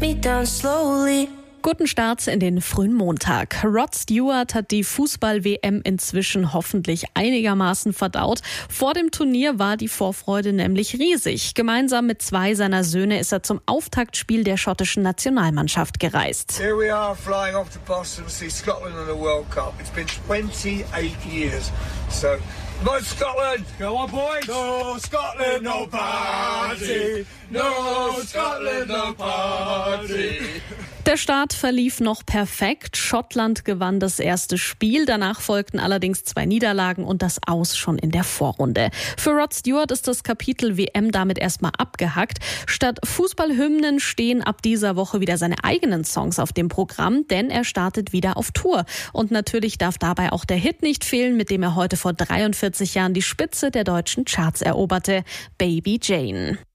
me down slowly. Guten Start in den frühen Montag. Rod Stewart hat die Fußball-WM inzwischen hoffentlich einigermaßen verdaut. Vor dem Turnier war die Vorfreude nämlich riesig. Gemeinsam mit 2 seiner Söhne ist er zum Auftaktspiel der schottischen Nationalmannschaft gereist. Here we are flying off to Boston to see Scotland in the World Cup. It's been 28 years. So, come on Scotland! Go on boys! No Scotland, no party! No Scotland, no party! Der Start verlief noch perfekt. Schottland gewann das erste Spiel. Danach folgten allerdings 2 Niederlagen und das Aus schon in der Vorrunde. Für Rod Stewart ist das Kapitel WM damit erstmal abgehackt. Statt Fußballhymnen stehen ab dieser Woche wieder seine eigenen Songs auf dem Programm, denn er startet wieder auf Tour. Und natürlich darf dabei auch der Hit nicht fehlen, mit dem er heute vor 43 Jahren die Spitze der deutschen Charts eroberte, Baby Jane.